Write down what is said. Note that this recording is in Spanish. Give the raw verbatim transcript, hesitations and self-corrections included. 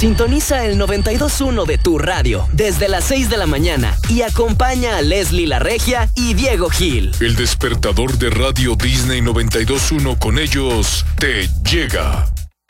Sintoniza el noventa y dos punto uno de tu radio desde las seis de la mañana y acompaña a Leslie La Regia y Diego Gil. El despertador de Radio Disney noventa y dos punto uno con ellos te llega.